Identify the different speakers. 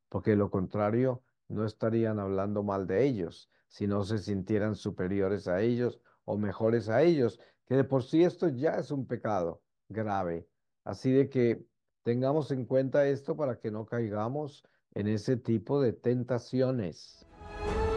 Speaker 1: porque de lo contrario no estarían hablando mal de ellos, si no se sintieran superiores a ellos o mejores a ellos, que de por sí esto ya es un pecado grave. Así de que tengamos en cuenta esto para que no caigamos en ese tipo de tentaciones.